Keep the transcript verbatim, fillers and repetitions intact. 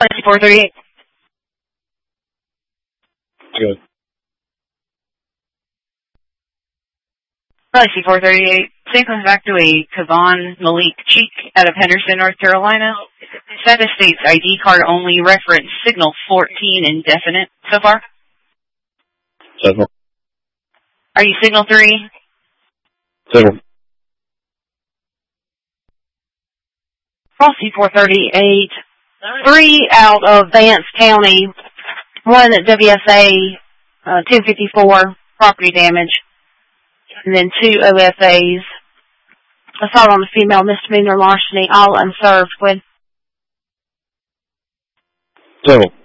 four thirty-eight. Good. C four thirty-eight. Same comes back to a Kavan Malik Cheek out of Henderson, North Carolina. Status states I D card only, reference signal fourteen indefinite so far. Signal. Are you signal three? Signal. C four thirty-eight. Three out of Vance County. One at W S A uh, two fifty-four, property damage. And then two O F As. Assault on a female, misdemeanor larceny, all unserved with. Signal.